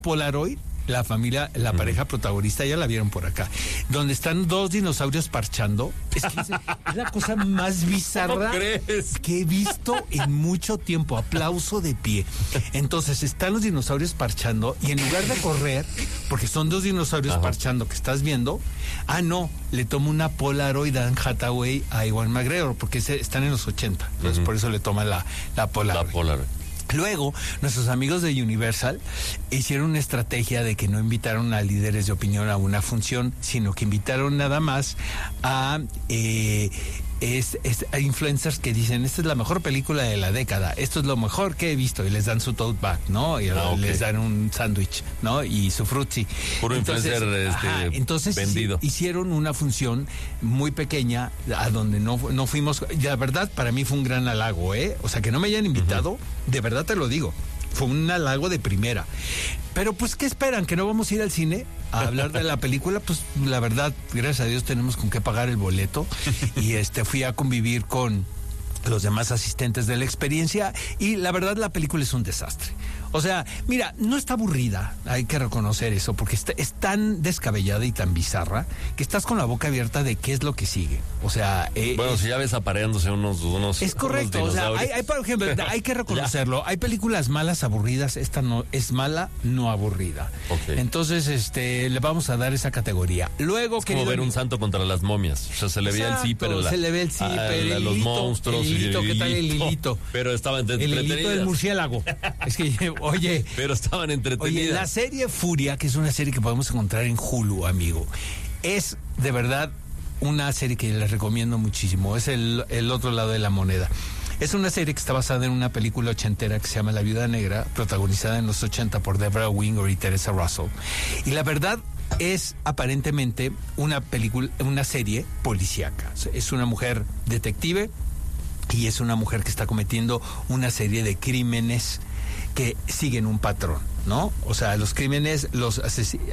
Polaroid, la familia, la pareja protagonista, ya la vieron por acá, donde están dos dinosaurios parchando. Es que es la cosa más bizarra que he visto en mucho tiempo. Aplauso de pie. Entonces están los dinosaurios parchando y en lugar de correr, porque son dos dinosaurios parchando que estás viendo, le toma una Polaroid a Anne Hathaway a Ewan McGregor, porque están en los 80. Entonces por eso le toma la Polaroid. La Polaroid. Luego, nuestros amigos de Universal hicieron una estrategia de que no invitaron a líderes de opinión a una función, sino que invitaron nada más a influencers que dicen, esta es la mejor película de la década, esto es lo mejor que he visto, y les dan su tote bag, ¿no? Y les dan un sándwich, ¿no? Y su frutzi. Puro influencer entonces vendido. Hicieron una función muy pequeña a donde no fuimos. Y la verdad, para mí fue un gran halago, ¿eh? O sea, que no me hayan invitado, de verdad te lo digo. Fue un halago de primera. Pero pues, ¿qué esperan? ¿Que no vamos a ir al cine a hablar de la película? Pues la verdad, gracias a Dios tenemos con qué pagar el boleto. Y fui a convivir con los demás asistentes de la experiencia y la verdad la película es un desastre. O sea, mira, no está aburrida, hay que reconocer eso, porque es tan descabellada y tan bizarra que estás con la boca abierta de qué es lo que sigue. O sea... si ya ves apareándose unos es correcto, o sea, hay por ejemplo, hay que reconocerlo, hay películas malas aburridas, esta no es mala, no aburrida. Okay. Entonces, le vamos a dar esa categoría. Luego, es como ver un santo contra las momias, o sea, se le veía el zipper, se le ve el zipper, los monstruos, el hilito, ¿qué tal el hilito? Pero estaban entretenidas. El hilito del murciélago. Es que, oye... Pero estaban entretenidas. Oye, la serie Furia, que es una serie que podemos encontrar en Hulu, amigo, es de verdad una serie que les recomiendo muchísimo. Es el otro lado de la moneda. Es una serie que está basada en una película ochentera que se llama La Viuda Negra, protagonizada en los 80 por Deborah Winger y Teresa Russell. Y la verdad es aparentemente una serie policíaca. Es una mujer detective y es una mujer que está cometiendo una serie de crímenes que siguen un patrón, ¿no? O sea, los crímenes, los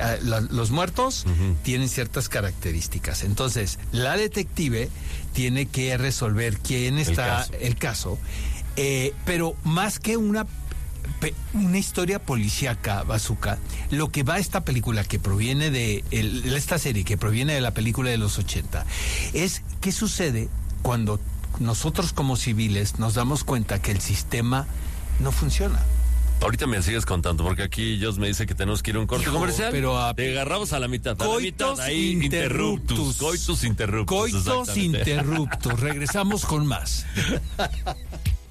muertos tienen ciertas características. Entonces, la detective tiene que resolver quién está el caso, pero más que una historia policíaca, Bazooka, lo que va a esta película que proviene de esta serie que proviene de la película de los 80 es qué sucede cuando nosotros como civiles nos damos cuenta que el sistema no funciona. Ahorita me sigues contando, porque aquí Jos me dice que tenemos que ir a un corte comercial. Pero te agarramos a la mitad. Coitus interruptus. Coitus interruptus. Regresamos con más.